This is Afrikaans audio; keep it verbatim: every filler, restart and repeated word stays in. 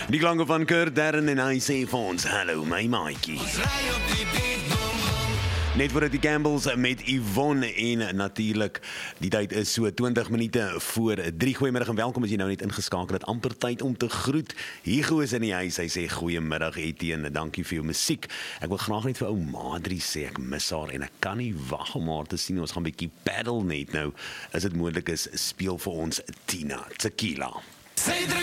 Die klanke van Kurt Darren en hy sê vir ons, hallo my maatjie. Net voordat die Campbells met Yvonne en natuurlik die tyd is so twintig minute voor drie. Goeiemiddag en welkom as jy nou net ingeskakel het. Amper tyd om te groet. Hugo is in die huis. Hy sê goeiemiddag Etienne, dankie vir jou musiek. Ek wil graag net vir ou Madri sê ek mis haar en ek kan nie wag om haar te sien. Ons gaan 'n bietjie paddle net nou. As dit moontlik is, speel vir ons Tina Tequila.